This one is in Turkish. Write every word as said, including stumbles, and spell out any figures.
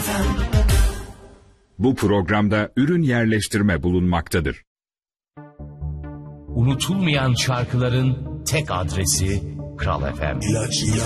F M. Bu programda ürün yerleştirme bulunmaktadır. Unutulmayan şarkıların tek adresi Kral F M.